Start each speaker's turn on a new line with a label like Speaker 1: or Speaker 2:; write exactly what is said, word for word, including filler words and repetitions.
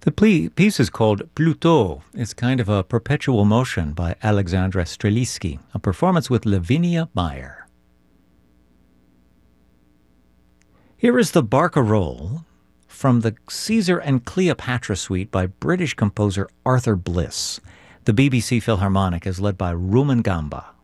Speaker 1: The ple- piece is called Plutôt. It's kind of a perpetual motion by Alexandra Strelitzky, a performance with Lavinia Meyer. Here is the Barcarolle from the Caesar and Cleopatra suite by British composer Arthur Bliss. The B B C Philharmonic is led by Rumen Gamba.